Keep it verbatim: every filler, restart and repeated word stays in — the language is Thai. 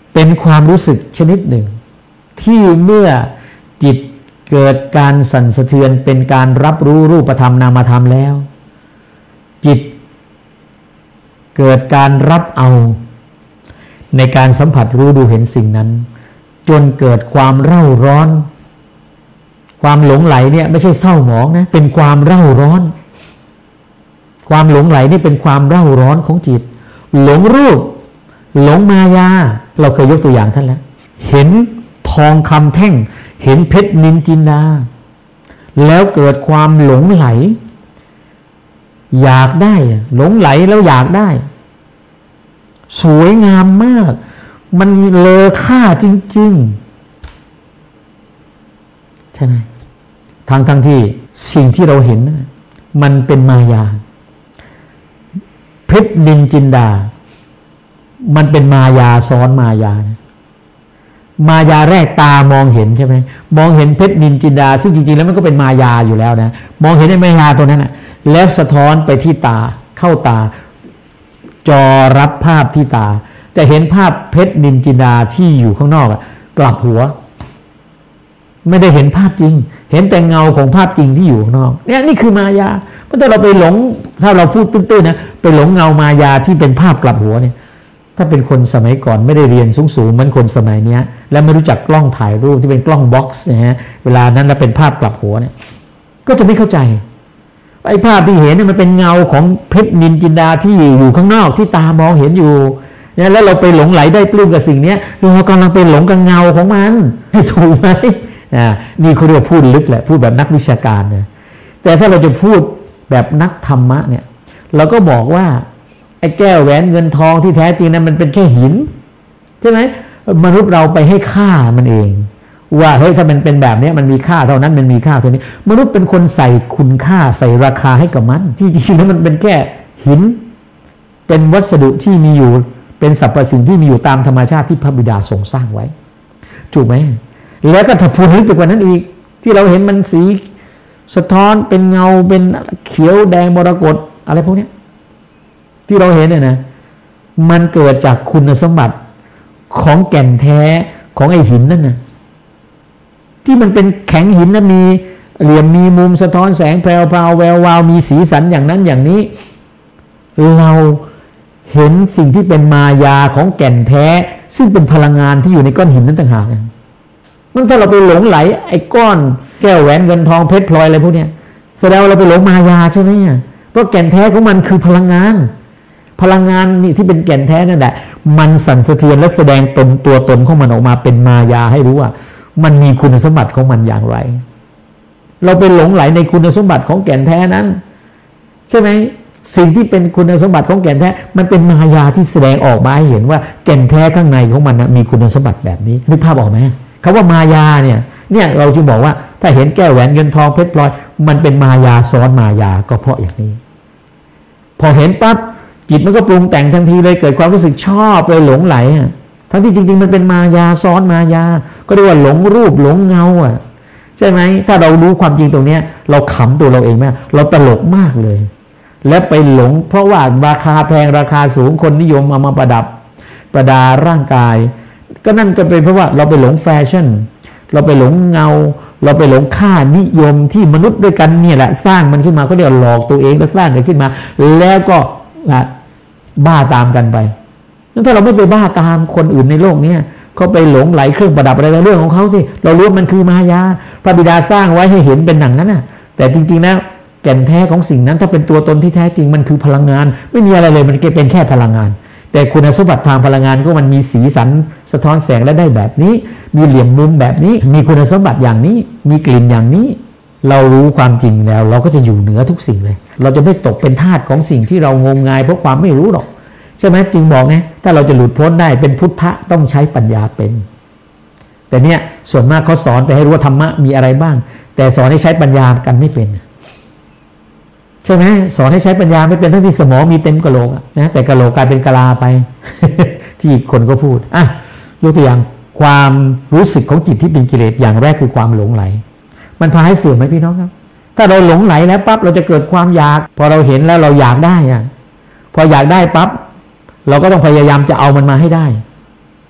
เป็นความรู้สึกชนิดหนึ่งที่เมื่อจิตเกิดการสั่นสะเทือนเป็นการรับรู้รูปธรรมนามธรรมแล้วจิตเกิดการรับเอาในการสัมผัสรู้ดูเห็นสิ่งนั้นจนเกิดความเร่าร้อนความหลงไหลเนี่ยไม่ใช่เศร้าหมองนะเป็นความเร่าร้อนความหลงไหลนี่เป็นความเร่าร้อนของจิตหลงรูปหลงมายาเราเคยยกตัวอย่างท่านแล้วเห็นทองคำแท่งเห็นเพชรนินจินดาแล้วเกิดความหลงไหลอยากได้หลงไหลแล้วอยากได้สวยงามมากมันเลอค่าจริงๆใช่ไหมทางทั้งที่สิ่งที่เราเห็นมันเป็นมายาเพชรนินจินดามันเป็นมายาซ้อนมายามายาแรกตามองเห็นใช่ไหมมองเห็นเพชรนินจินดาซึ่งจริงๆแล้วมันก็เป็นมายาอยู่แล้วนะมองเห็นในมายาตัวนั้นนะแล้วสะท้อนไปที่ตาเข้าตาจอรับภาพที่ตาจะเห็นภาพเพชรนินจินดาที่อยู่ข้างนอกกลับหัวไม่ได้เห็นภาพจริงเห็นแต่เงาของภาพจริงที่อยู่ข้างนอกเนี่ยนี่คือมายาเพราะถ้าเราไปหลงถ้าเราพูดตื้นๆนะไปหลงเงามายาที่เป็นภาพกลับหัวเนี่ยถ้าเป็นคนสมัยก่อนไม่ได้เรียนสูงๆเหมือนคนสมัยนี้และไม่รู้จักกล้องถ่ายรูปที่เป็นกล้องบ็อกซ์นะฮะเวลานั้นแล้วเป็นภาพกลับหัวเนี่ยก็จะไม่เข้าใจไอ้ภาพที่เห็นเนี่ยมันเป็นเงาของเพชรนินจินดาที่อยู่ข้างนอกที่ตามองเห็นอยู่เนี่ยแล้วเราไปหลงไหลได้ปลื้มกับสิ่งนี้เรากำลังไปหลงกับเงาของมันถูกไหมอ่านี่เขาเรียกพูดลึกแหละพูดแบบนักวิชาการนะแต่ถ้าเราจะพูดแบบนักธรรมะเนี่ยเราก็บอกว่าไอ้แก้วแหวนเงินทองที่แท้จริงนั้นมันเป็นแค่หินใช่ไหมมนุษย์เราไปให้ค่ามันเองว่าเฮ้ยถ้ามันเป็นแบบนี้มันมีค่าเท่านั้นมันมีค่าเท่านี้มนุษย์เป็นคนใส่คุณค่าใส่ราคาให้กับมันที่จริงๆแล้วมันเป็นแค่หินเป็นวัสดุที่มีอยู่เป็นสรรพสิ่งที่มีอยู่ตามธรรมชาติที่พระบิดาทรงสร้างไว้ถูกไหมแล้วก็ถ้าพูดลึกไปกว่านั้นอีกที่เราเห็นมันสีสะท้อนเป็นเงาเป็นเขียวแดงมรกตอะไรพวกนี้ที่เราเห็นเนี่ยนะมันเกิดจากคุณสมบัติของแก่นแท้ของไอ้หินนั่นนะที่มันเป็นแข็งหินนะมีเหลี่ยมมีมุมสะท้อนแสงแพรวพราวแวววาวมีสีสันอย่างนั้นอย่างนี้เราเห็นสิ่งที่เป็นมายาของแก่นแท้ซึ่งเป็นพลังงานที่อยู่ในก้อนหินนั้นต่างหากมันถ้าเราไปหลงไหลไอ้ก้อนแก้วแหวนเงินทองเพชรพลอยอะไรพวกนี้แสดงว่าเราไปหลงมายาใช่ไหมเพราะแก่นแท้ของมันคือพลังงานพลังงานนี่ที่เป็นแก่นแท้นั่นแหละมันสั่นสะเทือนและแสดงตนตัวตนของมันออกมาเป็นมายาให้รู้ว่ามันมีคุณสมบัติของมันอย่างไรเราไปหลงไหลในคุณสมบัติของแก่นแท้นั้นใช่ไหมสิ่งที่เป็นคุณสมบัติของแก่นแท้มันเป็นมายาที่แสดงออกมาให้เห็นว่าแก่นแท้ข้างในของมันนะมีคุณสมบัติแบบนี้นึกภาพออกไหมคำว่ามายาเนี่ยเนี่ยเราจึงบอกว่าถ้าเห็นแก้วแหวนเงินทองเพชรพลอยมันเป็นมายาซ้อนมายาก็เพราะอย่างนี้พอเห็นปั๊บจิตมันก็ปรุงแต่งทันทีเลยเกิดความรู้สึกชอบเลยหลงไหลอ่ะทั้งที่จริงๆมันเป็นมายาซ้อนมายาก็เรียกว่าหลงรูปหลงเงาอ่ะใช่ไหมถ้าเรารู้ความจริงตรงนี้เราขำตัวเราเองไหมเราตลกมากเลยและไปหลงเพราะว่าราคาแพงราคาสูงคนนิยมเอามาประดับประดาร่างกายก็นั่นก็เป็นเพราะว่าเราไปหลงแฟชั่นเราไปหลงเงาเราไปหลงค่านิยมที่มนุษย์ด้วยกันเนี่ยแหละสร้างมันขึ้นมาก็เรียกหลอกตัวเองแล้วสร้างกันขึ้นมาแล้วก็บ้าตามกันไปนั่นถ้าเราไม่ไปบ้าตามคนอื่นในโลกนี้เขาไปหลงไหลเครื่องประดับอะไรเรื่องของเขาสิเรารู้ว่ามันคือมายาพระบิดาสร้างไว้ให้เห็นเป็นหนังนั้นน่ะแต่จริงๆแล้วแก่นแท้ของสิ่งนั้นถ้าเป็นตัวตนที่แท้จริงมันคือพลังงานไม่มีอะไรเลยมันเป็นแค่พลังงานแต่คุณสมบัติทางพลังงานก็มันมีสีสันสะท้อนแสงและได้แบบนี้มีเหลี่ยมมุมแบบนี้มีคุณสมบัติอย่างนี้มีกลิ่นอย่างนี้เรารู้ความจริงแล้วเราก็จะอยู่เหนือทุกสิ่งเลยเราจะไม่ตกเป็นทาสของสิ่งที่เรางมงายเพราะความไม่รู้หรอกใช่ไหมจึงบอกไงถ้าเราจะหลุดพ้นได้เป็นพุทธะต้องใช้ปัญญาเป็นแต่เนี่ยส่วนมากเขาสอนแต่ให้รู้ว่าธรรมะมีอะไรบ้างแต่สอนให้ใช้ปัญญากันไม่เป็นใช่ไหมสอนให้ใช้ปัญญาไม่เป็นทั้งที่สมองมีเต็มกะโหลกนะแต่กะโหลกกลายเป็นกะลาไป ที่คนก็พูดอ่ะยกตัวอย่างความรู้สึกของจิตที่เป็นกิเลสอย่างแรกคือความหลงไหลมันพาให้เสื่อมไหมพี่น้องครับถ้าเราหลงไหลแล้วปั๊บเราจะเกิดความอยากพอเราเห็นแล้วเราอยากได้อ่ะพออยากได้ปั๊บเราก็ต้องพยายามจะเอามันมาให้ได้